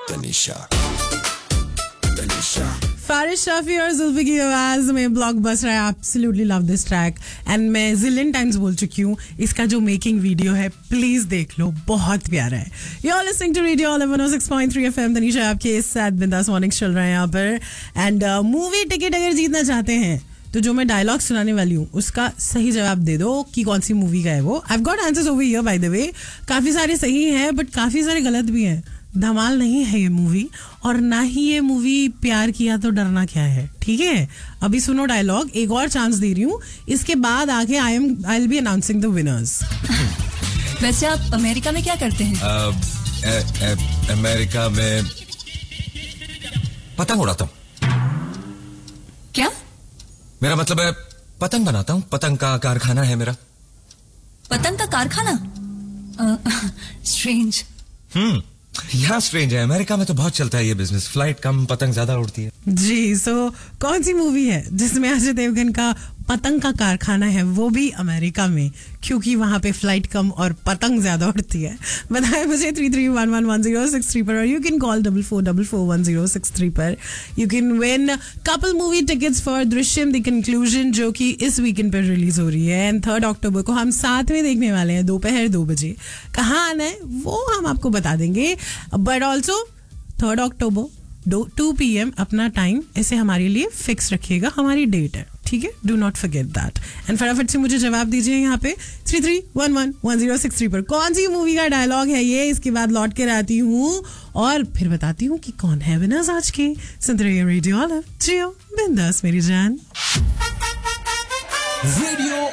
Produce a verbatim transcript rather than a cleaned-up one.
तनिषा तनिषा फारिश शाफी और जुल्फी की आवाज में ब्लॉकबस्टर है. Absolutely love this track and मैं जिलियन टाइम्स बोल चुकी हूँ, इसका जो मेकिंग वीडियो है प्लीज देख लो, बहुत प्यारा है. You are listening to radio one O six point three FM. Tanisha आपके साथ बिंदास मॉर्निंग चल रहे हैं यहाँ पर. एंड मूवी टिकट अगर जीतना चाहते हैं तो जो मैं डायलॉग सुनाने वाली हूँ उसका सही जवाब दे दो कि कौन सी मूवी का है वो. I have got answers over here by the way. काफी सारे सही हैं बट काफी सारे गलत भी हैं. धमाल नहीं है ये मूवी और ना ही ये मूवी प्यार किया तो डरना क्या है. ठीक है, अभी सुनो डायलॉग, एक और चांस दे रही हूँ, इसके बाद आके I am I will be announcing the winners. वैसे आप अमेरिका में क्या करते हैं? uh, ए, ए, अमेरिका में पतंग उड़ाता हूँ. क्या? मेरा मतलब है पतंग बनाता हूँ. पतंग का कारखाना है मेरा. पतंग का कारखाना? स्ट्रेंज. हम्म यहाँ स्ट्रेंज है. अमेरिका में तो बहुत चलता है ये बिजनेस. फ्लाइट कम, पतंग ज्यादा उड़ती है. जी, सो so, कौन सी मूवी है जिसमें अजय देवगन का पतंग का कारखाना है, वो भी अमेरिका में, क्योंकि वहां पे फ्लाइट कम और पतंग ज्यादा उड़ती है? बताएं मुझे three three one one one zero six three पर, और you can call double four double four one zero six three पर. You can win couple movie tickets for Drishyam the conclusion, जो कि इस वीकेंड पर रिलीज हो रही है. एंड थर्ड अक्टूबर को हम साथ में देखने वाले हैं दोपहर दो बजे. कहाँ आना है वो हम आपको बता देंगे, but also third October to P M अपना टाइम ऐसे हमारे लिए फिक्स रखिएगा, हमारी डेट है. ठीक है, do not forget that. And फटाफट से मुझे जवाब दीजिए यहाँ पे three three one one one zero six three पर. कौन सी मूवी का डायलॉग है ये? इसके बाद लौट कर आती हूँ और फिर बताती हूँ कि कौन है विनर्स आज के. सुनते रहिए रेडियो जियो बिंदास मेरी जान. रेडियो